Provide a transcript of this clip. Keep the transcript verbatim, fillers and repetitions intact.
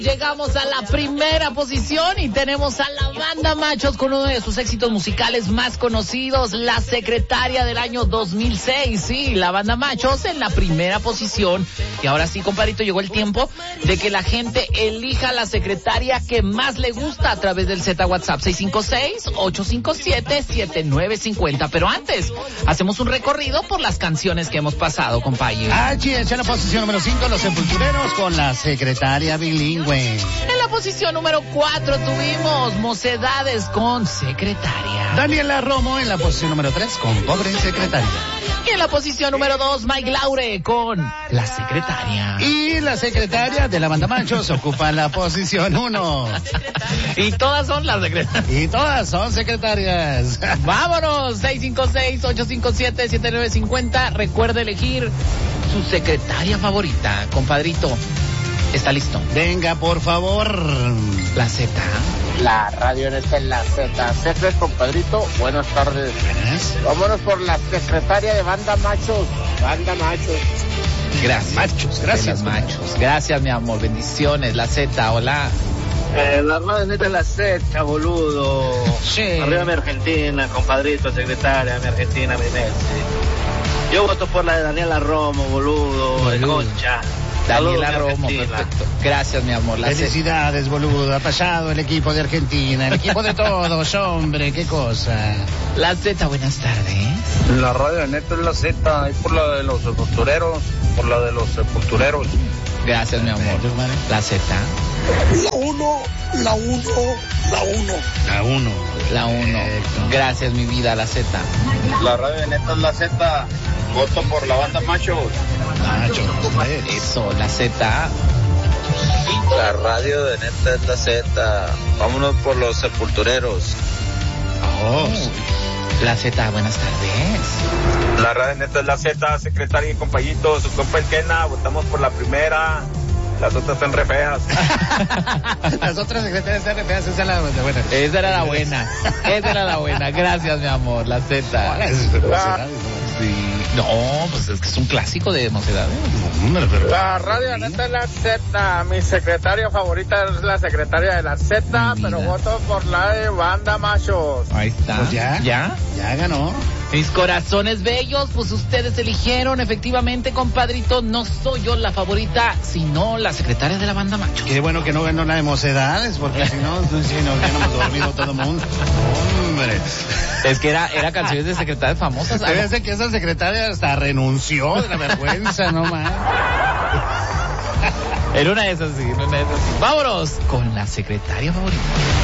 Llegamos a la primera posición y tenemos a la banda Machos con uno de sus éxitos musicales más conocidos, La Secretaria del año dos mil seis. Sí, la banda Machos en la primera posición. Y ahora sí, compadrito, llegó el tiempo de que la gente elija la secretaria que más le gusta a través del Z WhatsApp seis cinco seis, ocho cinco siete, siete nueve cinco cero. Pero antes, hacemos un recorrido por las canciones que hemos pasado, compadre. Allí en la posición número cinco, Los Sepultureros con La Secretaria Bilingüe. En la posición número cuatro tuvimos Mocedades con Secretaria. Daniela Romo en la posición número tres con Pobre Secretaria. Y en la posición número dos, Mike Laure con La Secretaria. Y la secretaria de la banda Machos ocupa la posición uno. Y todas son las secretarias. Y todas son secretarias. Vámonos, seis cinco seis, ocho cinco siete, siete nueve cinco cero. Recuerde elegir su secretaria favorita, compadrito. ¿Está listo? Venga, por favor. La Z. La radio en esta es la Z. Secret, compadrito, buenas tardes. Buenas. Vámonos por la secretaria de banda Machos. Banda Machos. Gracias. Machos, gracias. Machos. Gracias, mi amor. Bendiciones. La Z, hola. Eh, la radio neta es la Z, boludo. Sí. Arriba mi Argentina, compadrito, secretaria, mi Argentina, mi Messi. Yo voto por la de Daniela Romo, boludo, de Boludo. Concha. Daniela Saludos, Romo, Argentina. perfecto. Gracias, mi amor. La Z. Felicidades, boludo. Ha pasado el equipo de Argentina, el equipo de todos, hombre, qué cosa. La Z, buenas tardes. La radio neta es la Z, es por la de los sepultureros, por la de los sepultureros. Gracias, mi amor. La Z. La uno, la uno, la uno. La uno. La uno. Perfecto. Gracias, mi vida. La Z. La radio neta es la Z, voto por la banda Machos. Machos, pues. Eso, la Z. La radio de neta es la Z, vámonos por los sepultureros. Oh. La Z, buenas tardes. La radio neta es la Z, secretaria y compañito, su compa el Kena, votamos por la primera. Las otras están re feas. Las otras secretarias están re feas, esa es la buena. Esa era la buena. Esa era la buena. Gracias, mi amor. La Z. Sí. No, pues es que es un clásico de Mocedades. La radio neta es la Z. Mi secretaria favorita es la secretaria de la Z, Mi pero vida. voto por la de banda Machos. Ahí está. Pues ya. ¿Ya? Ya ganó. Mis corazones bellos, pues ustedes eligieron, efectivamente, compadrito, no soy yo la favorita, sino la secretaria de la banda Machos. Qué bueno que no ganó la de Mocedades, porque si no, si no hubiéramos dormido todo el mundo. Hombre. Es que era, era canciones de secretarias famosas. Se ve que esa secretaria hasta renunció de la vergüenza, no más. Era una de esas, sí, una de esas, sí. Vámonos con la secretaria favorita.